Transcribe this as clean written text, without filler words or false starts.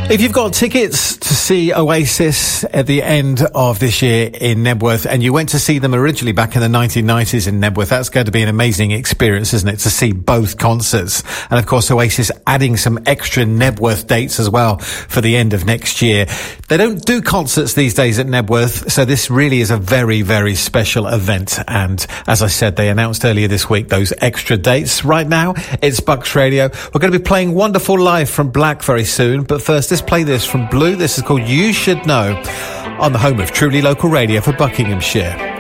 If you've got tickets to see Oasis at the end of this year in Nebworth, and you went to see them originally back in the 1990s in Nebworth, that's going to be an amazing experience, isn't it, to see both concerts. And of course, Oasis adding some extra Nebworth dates as well for the end of next year. They don't do concerts these days at Nebworth, so this really is a very, very special event. And as I said, they announced earlier this week those extra dates. Right now, it's Bucks Radio. We're going to be playing Wonderful Life from Black very soon, but first, let's play this from Blue. This is called You Should Know on the home of truly local radio for Buckinghamshire.